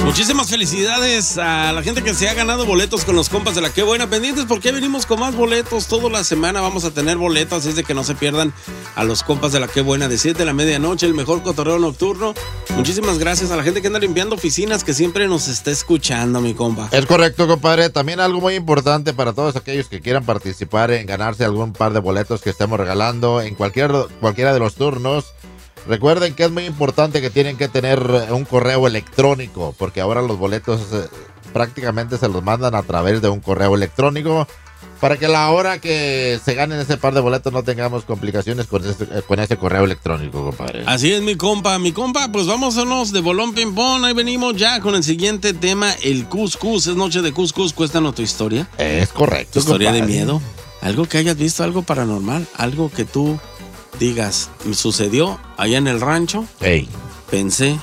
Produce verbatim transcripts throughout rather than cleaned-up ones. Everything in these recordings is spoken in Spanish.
Muchísimas felicidades a la gente que se ha ganado boletos con los compas de la Qué Buena. Pendientes porque venimos con más boletos. Toda la semana vamos a tener boletos, así es de que no se pierdan a los compas de la Qué Buena de siete de la medianoche, el mejor cotorreo nocturno. Muchísimas gracias a la gente que anda limpiando oficinas, que siempre nos está escuchando, mi compa. Es correcto, compadre. También algo muy importante para todos aquellos que quieran participar en ganarse algún par de boletos que estemos regalando en cualquier, cualquiera de los turnos. Recuerden que es muy importante que tienen que tener un correo electrónico, porque ahora los boletos eh, prácticamente se los mandan a través de un correo electrónico, para que a la hora que se ganen ese par de boletos no tengamos complicaciones con ese, con ese correo electrónico, compadre. Así es, mi compa. Mi compa, pues vámonos de bolón ping pong. Ahí venimos ya con el siguiente tema, el cuscús. Es noche de cuscús. Cuéntanos tu historia. Es correcto, tu historia compadre. de miedo. Algo que hayas visto, algo paranormal, algo que tú digas, me sucedió allá en el rancho. Hey. Pensé.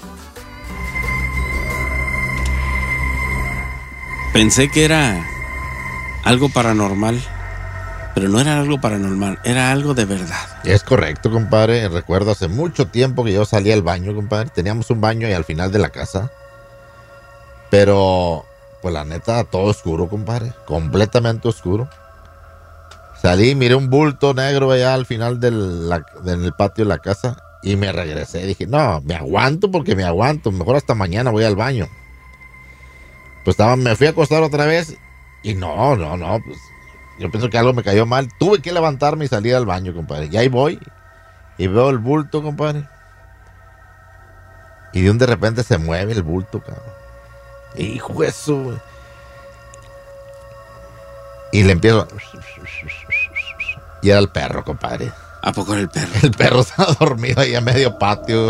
Pensé que era algo paranormal, pero no era algo paranormal, era algo de verdad. Es correcto, compadre. Recuerdo hace mucho tiempo que yo salí al baño, compadre. Teníamos un baño ahí al final de la casa. Pero, pues la neta, todo oscuro, compadre. Completamente oscuro. Salí, miré un bulto negro allá al final del, la, del patio de la casa y me regresé. Dije, no, me aguanto porque me aguanto. Mejor hasta mañana voy al baño. Pues estaba, me fui a acostar otra vez y no, no, no. Pues yo pienso que algo me cayó mal. Tuve que levantarme y salir al baño, compadre. Y ahí voy y veo el bulto, compadre. Y de un de repente se mueve el bulto, cabrón. Hijo de eso, güey. Y le empiezo. Y era el perro, compadre. ¿A poco era el perro? El perro estaba dormido ahí a medio patio.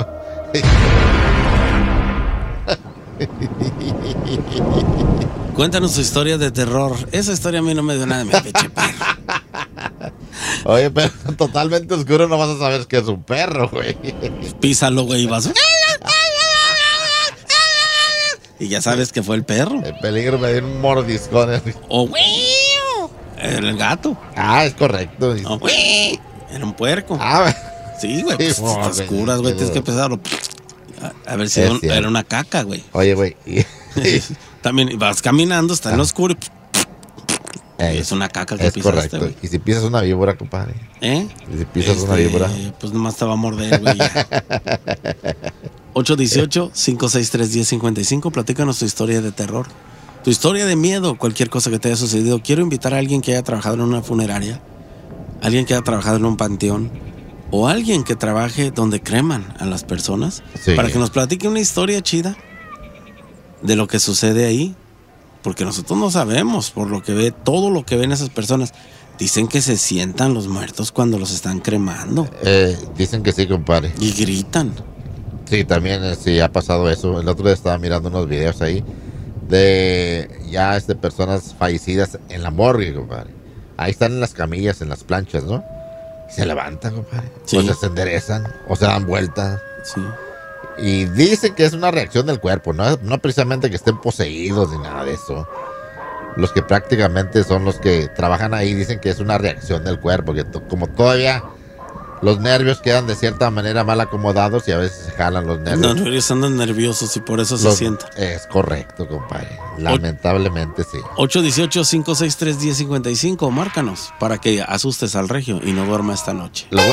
Cuéntanos tu historia de terror. Esa historia a mí no me dio nada de mi peche perro. Oye, pero totalmente oscuro, no vas a saber que es un perro, güey. Písalo, güey, y vas. Y ya sabes que fue el perro. El peligro me dio un mordiscón. Oh, güey. Era el gato. Ah, es correcto. Oh, güey. Era un puerco. Ah, sí, güey. Pues, sí, no, estás curas, güey. Tienes que empezar a, a ver si un, era una caca, güey. Oye, güey. También vas caminando, está en lo oscuro. Y Ey, es una caca que es pisaste, correcto. Güey. ¿Y si pisas una víbora, compadre? ¿Eh? ¿Y si pisas este, una víbora? Pues nomás te va a morder, güey. ocho uno ocho, cinco seis tres, uno cero cinco cinco. Platícanos tu historia de terror. Tu historia de miedo, cualquier cosa que te haya sucedido. Quiero invitar a alguien que haya trabajado en una funeraria, alguien que haya trabajado en un panteón, o alguien que trabaje donde creman a las personas, sí, para que nos platique una historia chida de lo que sucede ahí. Porque nosotros no sabemos, por lo que ve, todo lo que ven esas personas. Dicen que se sientan los muertos cuando los están cremando. Eh, dicen que sí, compadre. Y gritan. Sí, también eh, sí ha pasado eso. El otro día estaba mirando unos videos ahí de ya este, personas fallecidas en la morgue, compadre. Ahí están en las camillas, en las planchas, ¿no? Se levantan, compadre. Sí. O se enderezan, o se dan vueltas. Sí. Y dicen que es una reacción del cuerpo, no, no precisamente que estén poseídos ni nada de eso. Los que prácticamente son los que trabajan ahí dicen que es una reacción del cuerpo, que to- como todavía los nervios quedan de cierta manera mal acomodados y a veces se jalan los nervios. No, ellos andan nerviosos y por eso los, se sientan. Es correcto, compadre. Lamentablemente sí. ocho uno ocho, cinco seis tres, uno cero cinco cinco, márcanos para que asustes al regio y no duerma esta noche. Lo, bu-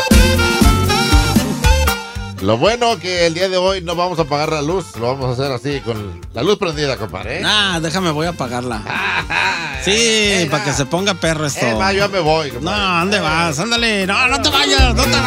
Lo bueno que el día de hoy no vamos a apagar la luz, lo vamos a hacer así, con la luz prendida, compadre. ¿eh? Ah, déjame, voy a apagarla. Sí, eh, para que se ponga perro esto. Eh, va, yo me voy, compadre. No, ¿dónde vas? Ándale, no, no te vayas, no te vayas.